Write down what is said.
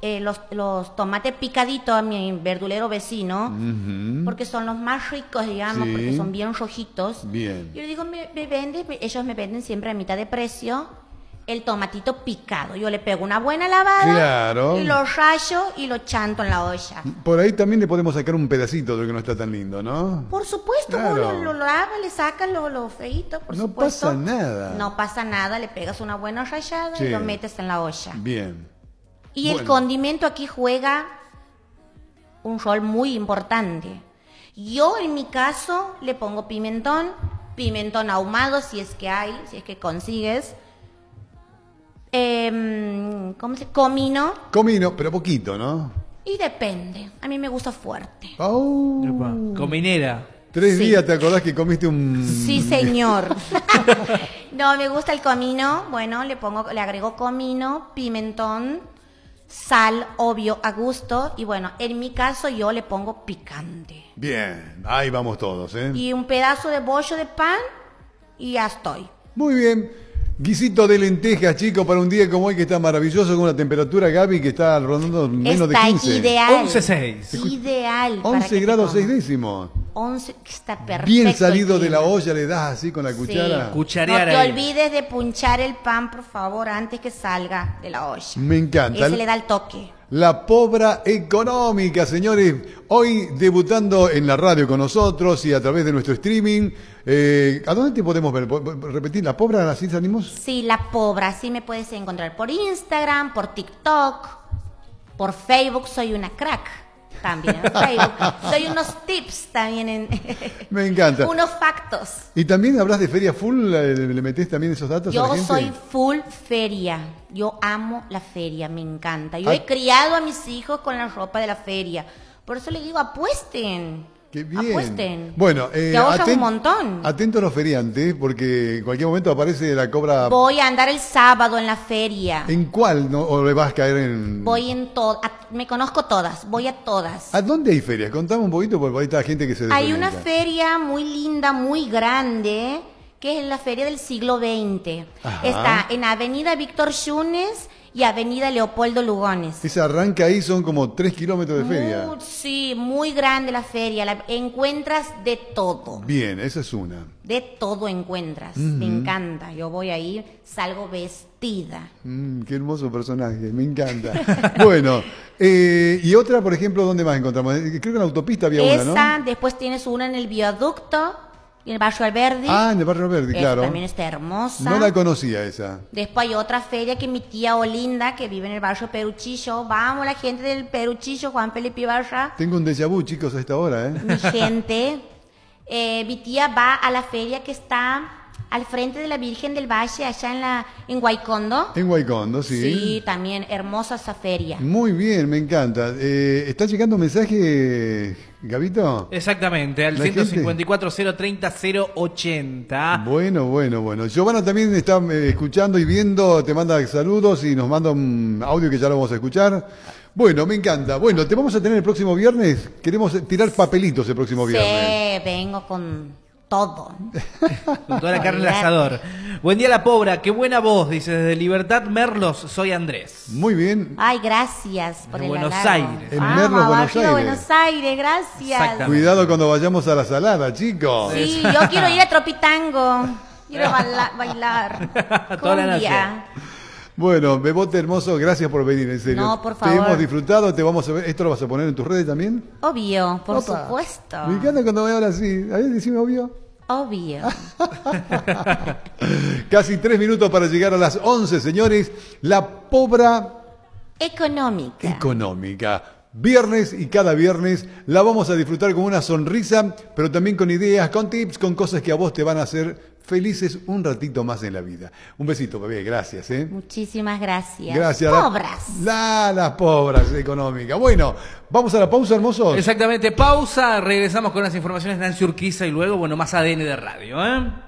los tomates picaditos a mi verdulero vecino, porque son los más ricos, digamos, Sí. porque son bien rojitos. Bien. Yo le digo, ellos me venden siempre a mitad de precio el tomatito picado. Yo le pego una buena lavada, Claro. y lo rayo y lo chanto en la olla. Por ahí también le podemos sacar un pedacito de lo que no está tan lindo, ¿no? Por supuesto, Claro. vos lo lavas, le sacas lo feíto, por No supuesto. pasa nada. No pasa nada, le pegas una buena rallada Sí. y lo metes en la olla. Bien. Y el Bueno. condimento aquí juega un rol muy importante. Yo en mi caso le pongo pimentón ahumado si es que hay, si es que consigues. ¿Cómo se? Comino. Comino, pero poquito, ¿no? Y depende. A mí me gusta fuerte. Oh. Epa, cominera. 3 Sí. días te acordás que comiste un... Sí, señor. No, me gusta el comino. Bueno, le agrego comino, pimentón, sal, obvio, a gusto. Y bueno, en mi caso yo le pongo picante. Bien, ahí vamos todos, ¿eh? Y un pedazo de bollo de pan y ya estoy. Muy bien. Guisito de lentejas, chicos, para un día como hoy que está maravilloso, con una temperatura, Gaby, que está rondando menos Está de 15. ideal. 11,6. Ideal. para 11 que te grados comas. 6 décimos. 11, que está perfecto. Bien el salido de la clima. olla, le das así con la cuchara. Sí. Cucharear No te ahí. olvides de punchar el pan, por favor, antes que salga de la olla. Me encanta. Ese le da el toque. La Pobra Económica, señores. Hoy debutando en la radio con nosotros y a través de nuestro streaming. ¿A dónde te podemos ver? ¿Repetir? ¿La Pobra? ¿Así salimos? Sí, La Pobra. Sí me puedes encontrar por Instagram, por TikTok, por Facebook. Soy una crack también en Facebook. Doy unos tips también en... Me encanta. unos factos. ¿Y también hablas de Feria Full? ¿Le metés también esos datos a Yo la gente? soy full feria. Yo amo la feria, me encanta. Yo Ah. he criado a mis hijos con la ropa de la feria. Por eso les digo, apuesten. Qué bien. Apuesten. Bueno, te ahorras un montón. Atentos a los feriantes, porque en cualquier momento aparece la cobra. Voy a andar el sábado en la feria. ¿En cuál? ¿No? ¿O le vas a caer en...? Voy en todo. Me conozco todas. Voy a todas. ¿A dónde hay ferias? Contame un poquito, porque ahí está gente que se Hay una desorienta. feria muy linda, muy grande, que es la feria del siglo XX. Ajá. Está en Avenida Víctor Yunes y Avenida Leopoldo Lugones. Esa arranca ahí, son como 3 kilómetros de feria. Sí, muy grande la feria. Encuentras de todo. Bien, esa es una. De todo encuentras. Me encanta. Yo voy ahí, salgo vestida. Qué hermoso personaje, me encanta. Bueno, y otra, por ejemplo, ¿dónde más encontramos? Creo que en la autopista había una, Esa, ¿no? después tienes una en el viaducto, en el Barrio Alberdi. Ah, en el Barrio Verde, Esa claro. también está hermosa. No la conocía esa. Después hay otra feria que mi tía Olinda, que vive en el barrio Peruchillo. Vamos, la gente del Peruchillo, Juan Felipe Ibarra. Tengo un déjà vu, chicos, a esta hora, ¿eh? Mi gente. Mi tía va a la feria que está al frente de la Virgen del Valle, allá en Guaycondo. En Guaycondo, sí. Sí, también hermosa esa feria. Muy bien, me encanta. ¿Está llegando mensaje, Gabito? Exactamente, al La gente. 154-030-080. Bueno. Giovanna también está escuchando y viendo, te manda saludos y nos manda un audio que ya lo vamos a escuchar. Bueno, me encanta. Bueno, te vamos a tener el próximo viernes. Queremos tirar papelitos el próximo viernes. Sí, vengo con todo. Con toda la carne al asador. Buen día, La Pobra. Qué buena voz, dice desde Libertad Merlos. Soy Andrés. Muy bien. Ay, gracias por De el Buenos halago. Aires. En Vamos, Merlo, Buenos Barrio Aires. Buenos Aires, gracias. Exactamente. Cuidado cuando vayamos a la salada, chicos. Sí, yo quiero ir a Tropitango. Quiero bailar. Toda la Cumbia. Bueno, Bebote hermoso, gracias por venir, en serio. No, por Te favor. hemos disfrutado, te vamos a ver. ¿Esto lo vas a poner en tus redes también? Obvio, por Opa. supuesto. Me encanta cuando me habla así. A ver, decime obvio. Obvio. Casi 3 minutos para llegar a las 11, señores. La Pobra Económica. Económica. Viernes y cada viernes la vamos a disfrutar con una sonrisa, pero también con ideas, con tips, con cosas que a vos te van a hacer felices un ratito más en la vida. Un besito, bebé. Gracias, ¿eh? Muchísimas gracias. Gracias. Pobras. Las pobras económicas. Bueno, vamos a la pausa, hermosos. Exactamente, pausa. Regresamos con las informaciones de Nancy Urquiza y luego, bueno, más ADN de radio, ¿eh?